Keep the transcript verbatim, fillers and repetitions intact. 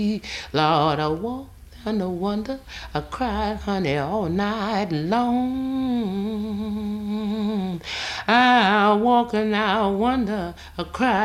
Lord, I walk and I wonder, I cried, honey, all night long. I walk and I wonder, I cried.